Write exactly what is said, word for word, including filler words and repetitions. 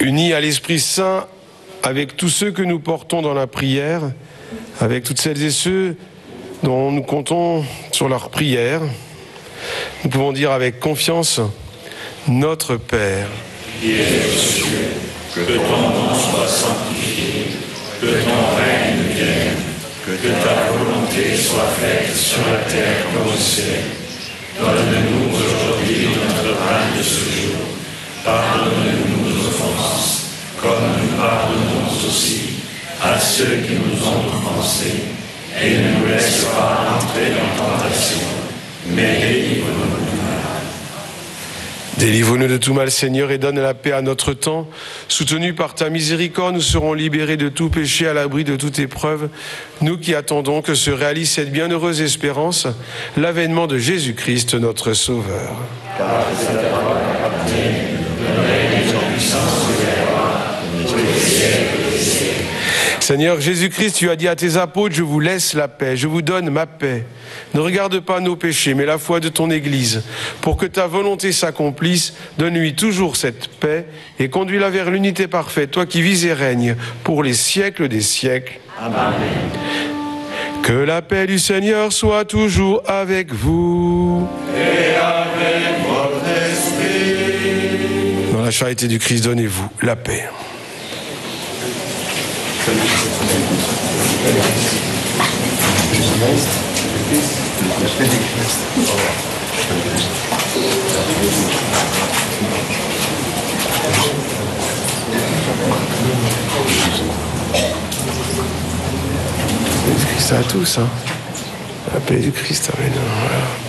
unis à l'Esprit Saint, avec tous ceux que nous portons dans la prière, avec toutes celles et ceux dont nous comptons sur leur prière, nous pouvons dire avec confiance, notre Père, qui es aux cieux, que ton nom soit sanctifié, que ton règne vienne, que ta volonté soit faite sur la terre comme au ciel. Donne-nous aujourd'hui notre pain de ce jour. Pardonne-nous nos offenses, comme nous pardonnons aussi à ceux qui nous ont offensés. Et ne nous laisse pas entrer dans la tentation, mais délivre-nous du mal. Délivre-nous de tout mal, Seigneur, et donne la paix à notre temps. Soutenus par ta miséricorde, nous serons libérés de tout péché, à l'abri de toute épreuve. Nous qui attendons que se réalise cette bienheureuse espérance, l'avènement de Jésus-Christ, notre Sauveur. Car c'est ta parole appartient, le règne et la puissance de la gloire, pour les siècles des siècles. Seigneur Jésus-Christ, tu as dit à tes apôtres, je vous laisse la paix, je vous donne ma paix. Ne regarde pas nos péchés, mais la foi de ton Église. Pour que ta volonté s'accomplisse, donne-lui toujours cette paix et conduis-la vers l'unité parfaite, toi qui vis et règnes pour les siècles des siècles. Amen. Que la paix du Seigneur soit toujours avec vous. Et avec votre esprit. Dans la charité du Christ, donnez-vous la paix. Christ à tous, hein. La paix du Christ, amen. Voilà.